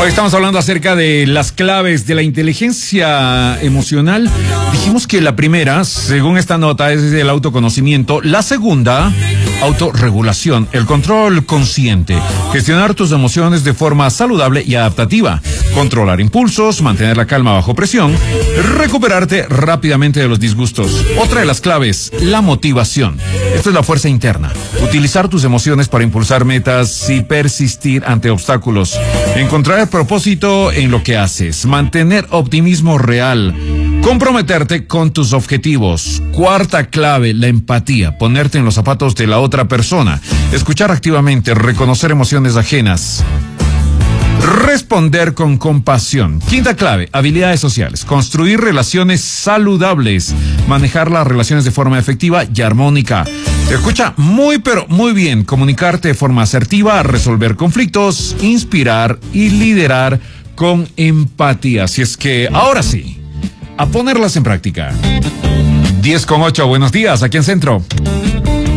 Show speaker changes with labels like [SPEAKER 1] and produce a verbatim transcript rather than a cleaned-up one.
[SPEAKER 1] Hoy estamos hablando acerca de las claves de la inteligencia emocional. Dijimos que la primera, según esta nota, es el autoconocimiento. La segunda, autorregulación, el control consciente. Gestionar tus emociones de forma saludable y adaptativa. Controlar impulsos, mantener la calma bajo presión. Recuperarte rápidamente de los disgustos. Otra de las claves, la motivación. Esto es la fuerza interna. Utilizar tus emociones para impulsar metas y persistir ante obstáculos. Encontrar propósito en lo que haces. Mantener optimismo real. Comprometerte con tus objetivos. Cuarta clave, la empatía. Ponerte en los zapatos de la otra persona. Escuchar activamente. Reconocer emociones ajenas. Responder con compasión. Quinta clave, habilidades sociales. Construir relaciones saludables. Manejar las relaciones de forma efectiva y armónica. Escucha muy pero muy bien. Comunicarte de forma asertiva, resolver conflictos, inspirar y liderar con empatía. Así es que ahora sí, a ponerlas en práctica. diez con ocho, buenos días, aquí en Centro.